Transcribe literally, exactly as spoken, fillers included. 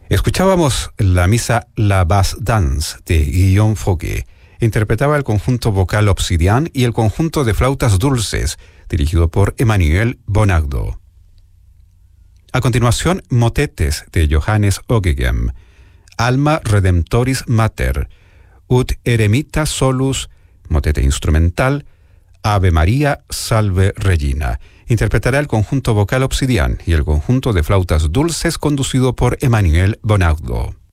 Escuchábamos la misa La Basse Danse de Guillaume Fauquet. Interpretaba el conjunto vocal Obsidian y el conjunto de flautas dulces, dirigido por Emmanuel Bonardo. A continuación, motetes de Johannes Oegegem, Alma Redemptoris Mater, Ut Eremita Solus, motete instrumental, Ave María, Salve Regina. Interpretará el conjunto vocal Obsidian y el conjunto de flautas dulces conducido por Emmanuel Bonardo.